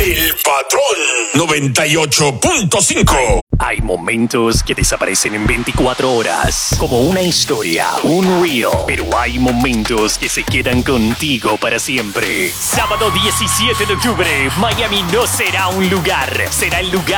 El Patrón 98.5. Hay momentos que desaparecen en 24 horas, como una historia, un reel. Pero hay momentos que se quedan contigo para siempre. Sábado 17 de octubre, Miami no será un lugar, será el lugar